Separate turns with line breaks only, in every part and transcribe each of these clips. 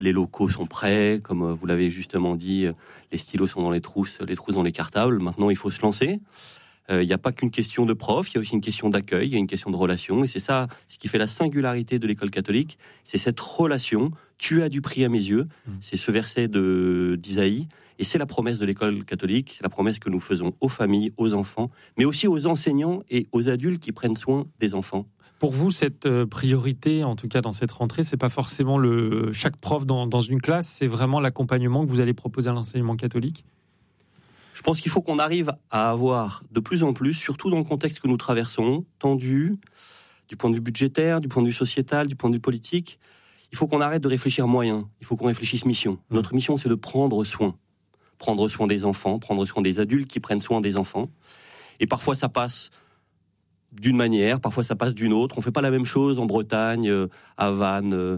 Les locaux sont prêts, comme vous l'avez justement dit, les stylos sont dans les trousses dans les cartables. Maintenant, il faut se lancer. Il n'y a pas qu'une question de prof, il y a aussi une question d'accueil, il y a une question de relation. Et c'est ça, ce qui fait la singularité de l'école catholique, c'est cette relation. Tu as du prix à mes yeux. C'est ce verset d'Isaïe. Et c'est la promesse de l'école catholique, c'est la promesse que nous faisons aux familles, aux enfants, mais aussi aux enseignants et aux adultes qui prennent soin des enfants.
Pour vous, cette priorité, en tout cas dans cette rentrée, c'est pas forcément chaque prof dans une classe, c'est vraiment l'accompagnement que vous allez proposer à l'enseignement catholique ?
Je pense qu'il faut qu'on arrive à avoir de plus en plus, surtout dans le contexte que nous traversons, tendu, du point de vue budgétaire, du point de vue sociétal, du point de vue politique. Il faut qu'on arrête de réfléchir moyens, il faut qu'on réfléchisse mission. Notre mission, c'est de prendre soin des enfants, prendre soin des adultes qui prennent soin des enfants. Et parfois, ça passe d'une manière, parfois ça passe d'une autre. On ne fait pas la même chose en Bretagne, à Vannes,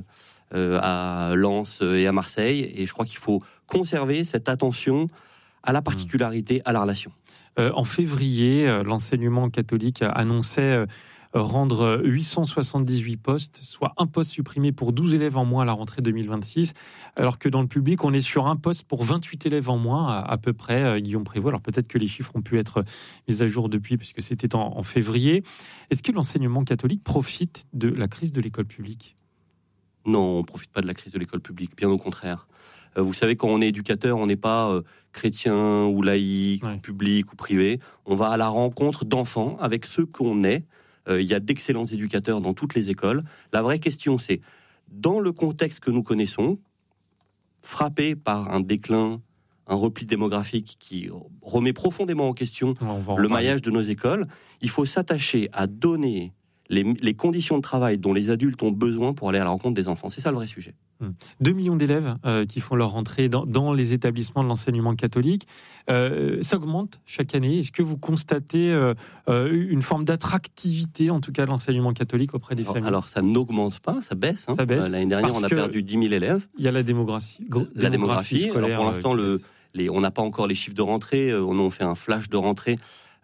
à Lens et à Marseille. Et je crois qu'il faut conserver cette attention à la particularité, à la relation.
En février, l'enseignement catholique annonçait rendre 878 postes, soit un poste supprimé pour 12 élèves en moins à la rentrée 2026, alors que dans le public, on est sur un poste pour 28 élèves en moins, à peu près, Guillaume Prévost. Alors peut-être que les chiffres ont pu être mis à jour depuis, puisque c'était en février. Est-ce que l'enseignement catholique profite de la crise de l'école publique ?
Non, on ne profite pas de la crise de l'école publique, bien au contraire. Vous savez, quand on est éducateur, on n'est pas chrétien ou laïque, ou public ou privé. On va à la rencontre d'enfants avec ceux qu'on est. Il y a d'excellents éducateurs dans toutes les écoles. La vraie question, c'est, dans le contexte que nous connaissons, frappé par un déclin, un repli démographique qui remet profondément en question le maillage de nos écoles, il faut s'attacher à donner les conditions de travail dont les adultes ont besoin pour aller à la rencontre des enfants. C'est ça le vrai sujet.
2 millions d'élèves qui font leur rentrée dans les établissements de l'enseignement catholique. Ça augmente chaque année. Est-ce que vous constatez une forme d'attractivité, en tout cas, de l'enseignement catholique auprès des familles ?
Alors, ça n'augmente pas, ça baisse. Ça baisse. L'année dernière, on a perdu 10 000 élèves.
Il y a la démographie
Alors,
scolaire.
pour l'instant, on n'a pas encore les chiffres de rentrée. On fait un flash de rentrée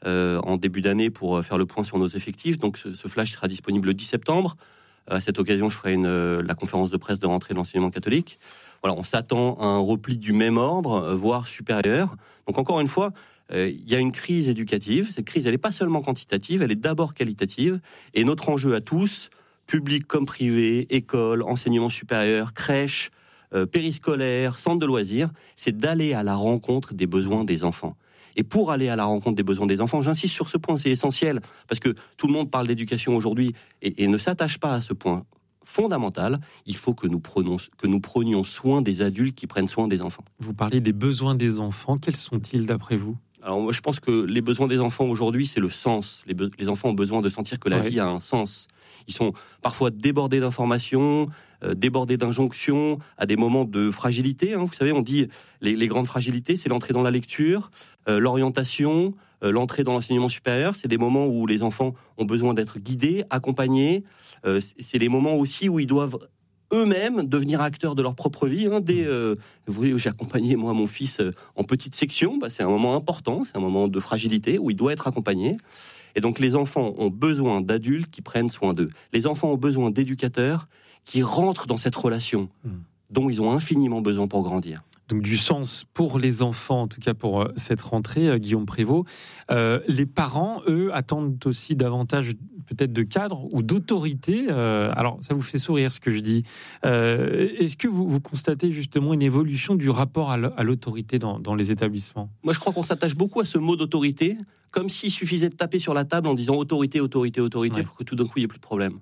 en début d'année pour faire le point sur nos effectifs. Donc, ce flash sera disponible le 10 septembre. À cette occasion, je ferai la conférence de presse de rentrée de l'enseignement catholique. Voilà, on s'attend à un repli du même ordre, voire supérieur. Donc encore une fois, il y a une crise éducative. Cette crise, elle n'est pas seulement quantitative, elle est d'abord qualitative. Et notre enjeu à tous, public comme privé, école, enseignement supérieur, crèche, périscolaire, centre de loisirs, c'est d'aller à la rencontre des besoins des enfants. Et pour aller à la rencontre des besoins des enfants, j'insiste sur ce point, c'est essentiel, parce que tout le monde parle d'éducation aujourd'hui et ne s'attache pas à ce point fondamental. Il faut que nous prenions soin des adultes qui prennent soin des enfants.
Vous parlez des besoins des enfants, quels sont-ils d'après vous ?
Alors moi, je pense que les besoins des enfants aujourd'hui, c'est le sens. Les enfants ont besoin de sentir que la vie a un sens. Ils sont parfois débordés d'informations, débordés d'injonctions, à des moments de fragilité. Vous savez, on dit les grandes fragilités, c'est l'entrée dans la lecture, l'orientation, l'entrée dans l'enseignement supérieur. C'est des moments où les enfants ont besoin d'être guidés, accompagnés. C'est des moments aussi où ils doivent eux-mêmes devenir acteurs de leur propre vie. Vous voyez, j'ai accompagné moi mon fils en petite section. C'est un moment important, c'est un moment de fragilité où il doit être accompagné. Et donc les enfants ont besoin d'adultes qui prennent soin d'eux. Les enfants ont besoin d'éducateurs qui rentrent dans cette relation dont ils ont infiniment besoin pour grandir.
Donc du sens pour les enfants, en tout cas pour cette rentrée, Guillaume Prévost. Les parents, eux, attendent aussi davantage peut-être de cadre ou d'autorité. Alors, ça vous fait sourire ce que je dis. Est-ce que vous constatez justement une évolution du rapport à l'autorité dans les établissements ?
Moi, je crois qu'on s'attache beaucoup à ce mot d'autorité, comme s'il suffisait de taper sur la table en disant autorité, autorité, autorité, pour que tout d'un coup, il n'y ait plus de problème.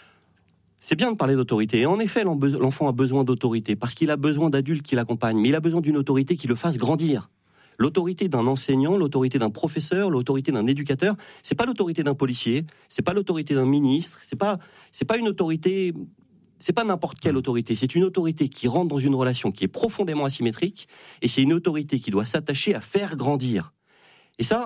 C'est bien de parler d'autorité. Et en effet, l'enfant a besoin d'autorité, parce qu'il a besoin d'adultes qui l'accompagnent. Mais il a besoin d'une autorité qui le fasse grandir. L'autorité d'un enseignant, l'autorité d'un professeur, l'autorité d'un éducateur, c'est pas l'autorité d'un policier, c'est pas l'autorité d'un ministre, c'est pas une autorité, c'est pas n'importe quelle autorité. C'est une autorité qui rentre dans une relation qui est profondément asymétrique, et c'est une autorité qui doit s'attacher à faire grandir. Et ça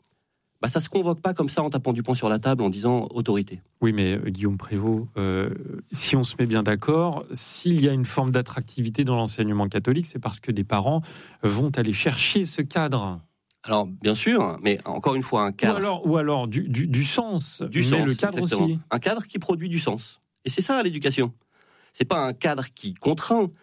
se convoque pas comme ça en tapant du poing sur la table en disant autorité.
Oui, mais Guillaume Prévost, si on se met bien d'accord, s'il y a une forme d'attractivité dans l'enseignement catholique, c'est parce que des parents vont aller chercher ce cadre.
Alors, bien sûr, mais encore une fois, un cadre...
Ou alors du sens.
Du sens,
le cadre
exactement.
aussi.
Un cadre qui produit du sens. Et c'est ça, l'éducation. C'est pas un cadre qui contraint,